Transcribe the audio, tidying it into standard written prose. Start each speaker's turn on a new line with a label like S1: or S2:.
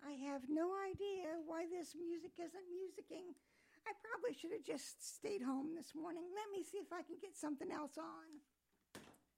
S1: I have no idea why this music isn't musicking. I probably should have just stayed home this morning. Let me see if I can get something else on.